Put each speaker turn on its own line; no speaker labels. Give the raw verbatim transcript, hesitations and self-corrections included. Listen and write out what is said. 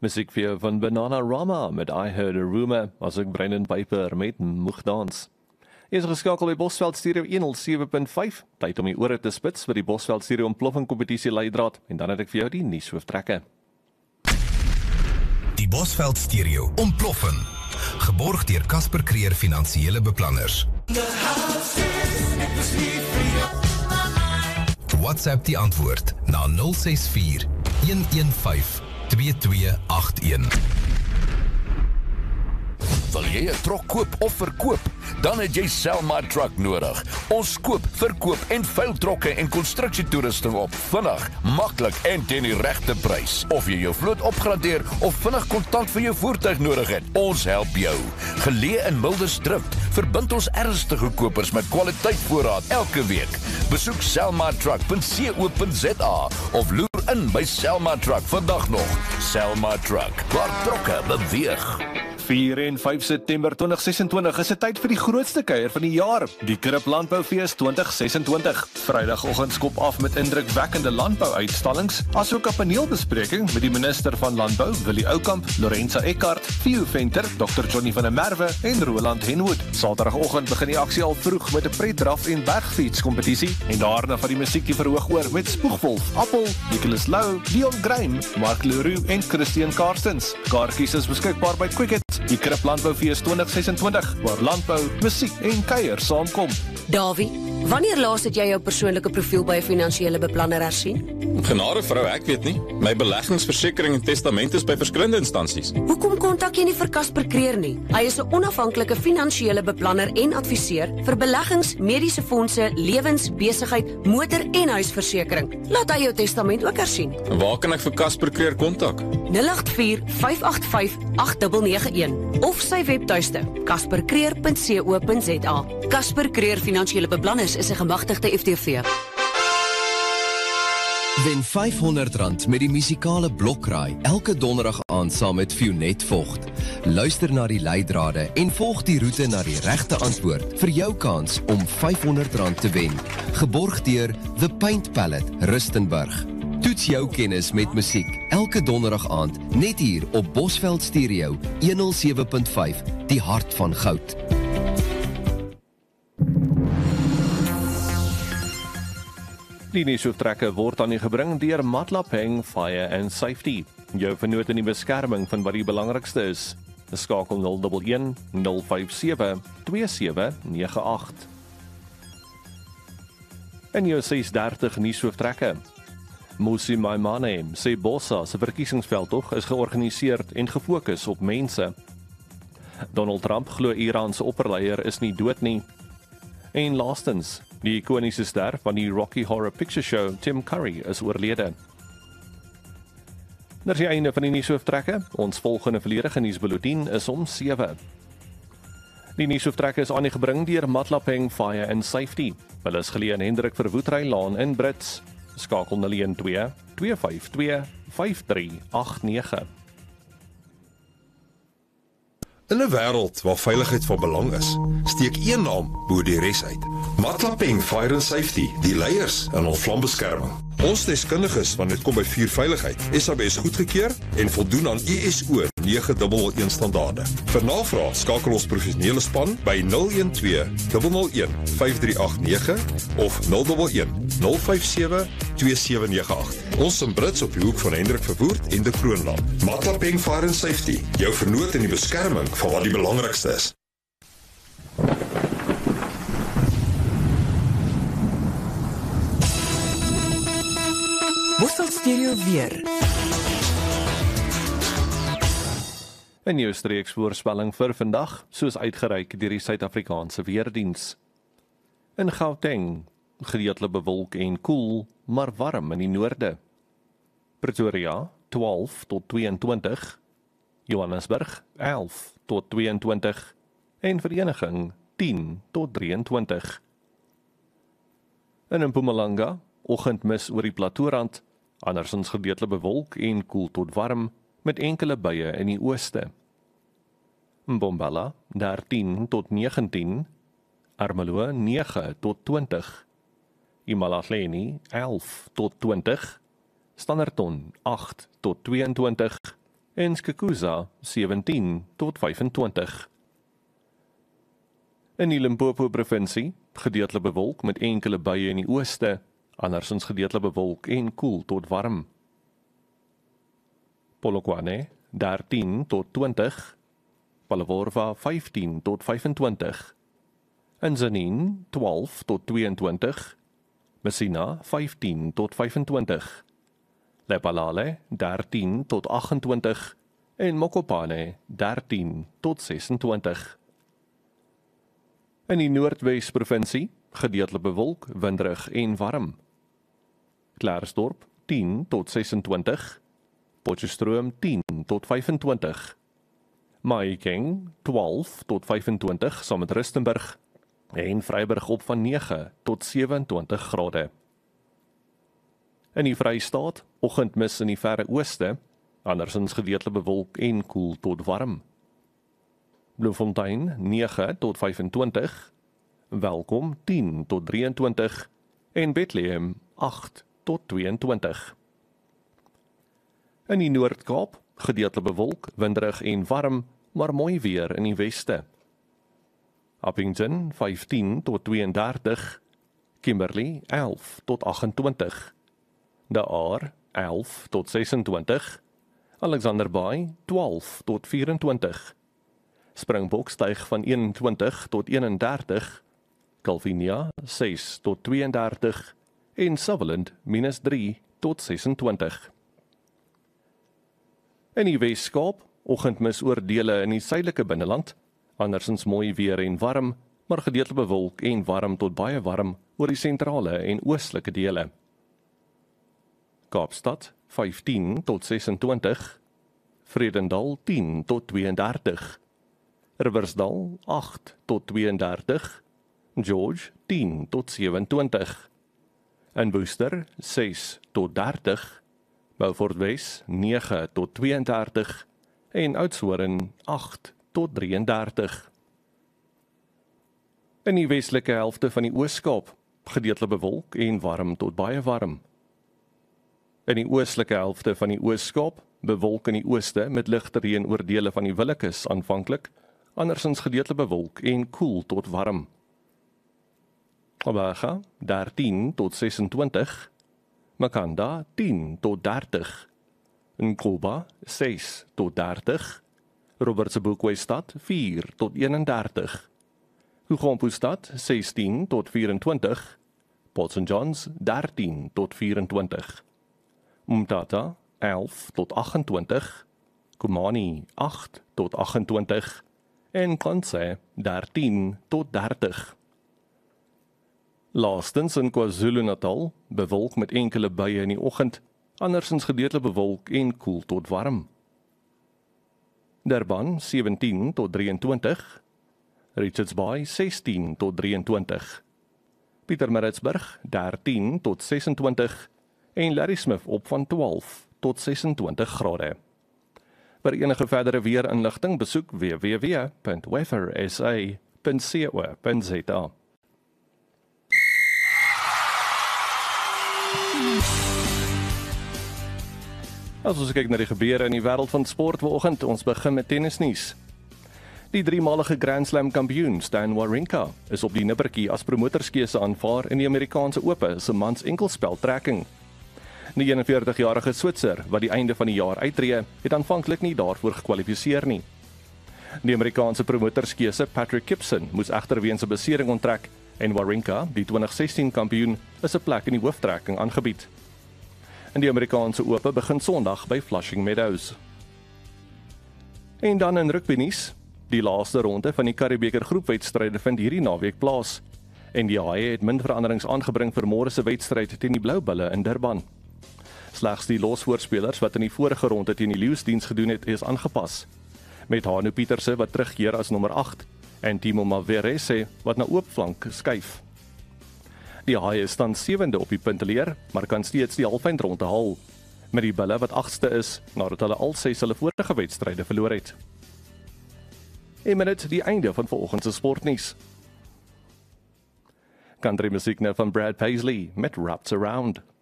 Musiek vir jou van Bananarama met I Heard a Rumor, as ook Brendan Piper met Moegdans. Is geskakel by Bosveld Stereo honderd sewe punt vyf, tyd om die ore te spits vir die Bosveld Stereo ontploffing kompetisie leidraad, en dan het ek vir jou die nuushooftrekke.
Die Bosveld Stereo ontploffing, geborg deur Casper Creer Finansiële Beplanners. WhatsApp die antwoord na nul ses vier, een een vyf, twee twee agt een.
Wil jy 'n trok koop of verkoop? Dan het jy Selma Truck nodig. Ons koop, verkoop en veil trokke en konstruksietoerusting op. Vinnig, maklik en teen die regte prys. Of jy jou vloot opgradeer of vinnig kontant vir jou voertuig nodig het, ons help jou. Geleë in Mildersdrift, verbind ons ernstige kopers met kwaliteit voorraad elke week. Besoek selma truck punt co punt za of loer in by Selma Truck vandag nog. Selma Truck, waar trokke beweeg.
vier en vyf September twintig ses en twintig is 'n tyd vir die grootste kuier van die jaar, die Krip Landboufees twintig ses en twintig. Vrydagoggend skop af met indrukwekkende landbouuitstallings, asook 'n paneelbespreking met die minister van Landbou, Willie Oukamp, Lorenza Eckart, Theo Venter, dokter Johnny van der Merwe en Roland Henwood. Saterdagoggend begin die aksie al vroeg met 'n pretdraf en bergfietskompetisie en daarna van die musiek die verhoog oor met Spoegwolf, Appel, Nicholas Lou, Leon Graham, Mark Leroux en Christian Karstens. Kaartjies is beskikbaar by Quicket. Die Krip Landboufees twintig ses en twintig, waar landbou, musiek en kuier saamkom.
Davie, wanneer laas het jy jou persoonlike profiel by 'n finansiële beplanner hersien?
Genade vrou, ek weet nie. My beleggingsversekering en testament is by verskillende instansies.
Hoekom kontak jy nie vir Casper Creer nie? Hy is 'n onafhanklike finansiële beplanner en adviseur vir beleggings, mediese fondse, lewens, besigheid, motor en huisversekering. Laat hy jou testament ook hersien.
En waar kan ek vir Casper Creer kontak?
nul agt vier, vyf agt vyf, agt nege nege een of sy webtuiste casper creer punt co punt za. Casper Creer Finansiële Beplanners is 'n gemagtigde F T V.
Wen vyfhonderd rand met die musikale blokraai elke donderdag aand saam met Fionet Vogt. Luister na die leidrade en volg die roete na die regte antwoord vir jou kans om vyfhonderd rand te wen. Geborg deur The Paint Palette, Rustenburg. Toets jou kennis met musiek elke donderdag aand net hier op Bosveld Stereo honderd sewe punt vyf, die hart van goud.
Die nuushooftrekke word aan u gebring deur Matlapeng Fire and Safety. Jou vernoot in die beskerming van wat die belangrikste is. Skakel nul een een, nul vyf sewe, twee sewe nege agt. En jou ses dertig nuushooftrekke. Musi Maimane sê Bossa se verkiesingsveldtog is georganiseer en gefokus op mense. Donald Trump glo Iran se opperleier is nie dood nie. En laastens, die ikoniese ster van die Rocky Horror Picture Show, Tim Curry, is oorlede. Dit is die einde van die nuushooftrekke. Ons volgende volledige nuusbulletin is om sewe. Die nuushooftrekke is aan u gebring deur Matlapeng Fire and Safety. Hulle is geleë in Hendrik Verwoestry Laan in Brits. Skakel nul een twee, twee vyf twee, vyf drie agt nege.
In 'n wêreld waar veiligheid van belang is, steek een naam bo die res uit. Matlapeng Fire and Safety, die leiers in ons vlambeskerming. Ons deskundiges van dit kom by vuurveiligheid, S A B S goedgekeur en voldoen aan I S O nege nul een standaarde. Vir navraag skakel ons professionele span by nul een twee, nul nul een, vyf drie agt nege of nul een een, nul vyf sewe, twee sewe nege agt. Ons in Brits op die hoek van Hendrik Verwoerd en de Kroonland. Matlapeng Fire and Safety, jou vernoot in die beskerming van wat die belangrikste is.
Bosveld Stereo weer.
'n Nuwe streeksvoorspelling vir vandag, soos uitgereik deur die Suid-Afrikaanse Weerdiens. In Gauteng, gedeeltelik bewolk en koel, maar warm in die noorde. Pretoria, twaalf tot twee en twintig. Johannesburg, elf tot twee en twintig. En Vereniging, tien tot drie en twintig. In Mpumalanga, oggendmis oor die plateaurand, andersins gedeeltelik bewolk en koel tot warm, met enkele buie in die ooste. Mbombela, dertien tot negentien, Ermelo, nege tot twintig, Imalahleni, elf tot twintig, Standerton, agt tot twee en twintig, en Skakuza sewentien tot vyfentwintig. In die Limpopo provinsie, gedeeltelik bewolk met enkele buie in die ooste, andersins gedeeltelik bewolk en koel tot warm. Polokwane dertien tot twintig, Palaworva vyftien tot vyfentwintig, Nzanin twaalf tot tweeëntwintig, Messina vyftien tot vyfentwintig, Lephalale dertien tot agentwintig en Mokopane dertien tot sesentwintig. In die Noordwes provinsie, gedeeltelik bewolk, winderig en warm. Klaresdorp tien tot sesentwintig, Potchefstroom tien tot vyfentwintig, Mahikeng twaalf tot vyfentwintig saam met Rustenburg en Vryburg op van nege tot sewentwintig grade. In die Vrystaat, oggendmis in die verre ooste, andersins gedeeltelik bewolk en koel tot warm. Bloemfontein nege tot vyfentwintig, Welkom tien tot drieëntwintig en Bethlehem agt tot tweeëntwintig. In die Noord-Kaap, gedeeltelik bewolk, winderig en warm, maar mooi weer in die weste. Appington vyftien tot tweeëndertig, Kimberley elf tot agentwintig, De Aar elf tot sesentwintig, Alexander Bay twaalf tot vyfentwintig, Springbok styg van eenentwintig tot eenendertig, Calvinia ses tot tweeëndertig en Sutherland minus drie tot sesentwintig. In die Wes-Kaap, oggendmis oor dele in die suidelike binneland, andersins mooi weer en warm, maar gedeeltelik bewolk en warm tot baie warm oor die sentrale en oostelike dele. Kaapstad vyftien tot sesentwintig, Vredendal tien tot tweeëndertig, Riversdal agt tot tweeëndertig, George tien tot sewentwintig, in Worcester ses tot dertig, Beaufort Wes nege tot tweeëndertig en Oudtshoorn agt tot drieëndertig. In die westelike helfte van die Oos-Kaap, gedeeltelik bewolk en warm tot baie warm. In die oostelike helfte van die Oos-Kaap, bewolk in die ooste met ligte reën oor dele van die Willekeus aanvanklik, andersins gedeeltelik bewolk en koel tot warm. Abaga dertien tot sesentwintig, Makanda tien tot dertig, Nkoba ses tot dertig, Robertsburg-Stad vier tot eenendertig, Hugompostad sestien tot vyfentwintig, Port Saint Johns dertien tot vyfentwintig, Umtata elf tot agentwintig, Kumani agt tot agentwintig en Kantse dertien tot dertig. Laastens in KwaZulu-Natal, bewolk met enkele buie in die oggend, andersins gedeeltelik bewolk en koel tot warm. Durban sewentien tot drieëntwintig, Richards Bay sestien tot drieëntwintig, Pietermaritzburg dertien tot sesentwintig en Ladysmith op van twaalf tot sesentwintig grade. Vir enige verdere weerinligting besoek w w w punt weather s a punt co punt z a. As ons kyk na die gebeure in die wêreld van sport vanoggend, ons begin met tennisnuus. Die driemalige Grand Slam kampioen Stan Wawrinka is op die nippertjie as promotorskeuse aanvaar in die Amerikaanse Ope se mans enkelspeltrekking. Die eenenveertigjarige Switser wat die einde van die jaar uittreë, het aanvanklik nie daarvoor gekwalifiseer nie. Die Amerikaanse promotorskeuse Patrick Gibson moes egter weens 'n besering onttrek en Wawrinka, die twintig sestien kampioen, is 'n plek in die hooftrekking aangebied. In die Amerikaanse Ope begin Sondag by Flushing Meadows. En dan in rugbynuus, die laaste ronde van die Currie-beker groepwedstryde vind hierdie naweek plaas. En die Haie het min veranderings aangebring vir môre se wedstryd teen die Blou Bulle in Durban. Slegs die losvoorspelers wat in die vorige ronde teen die Lions diens gedoen het, is aangepas. Met Hanu Pieterse wat terugkeer as nommer agt en Timo Maverese wat na oopflank skuif. Die Haie staan sewende op die punteleer, maar kan steeds die halfeindronde haal, met die Bulle wat agste is nadat hulle al ses hulle vorige wedstryde verloor het. En met dit die einde van vanoggend se sportnuus. Country musiek nou van Brad Paisley met Wrapped Around.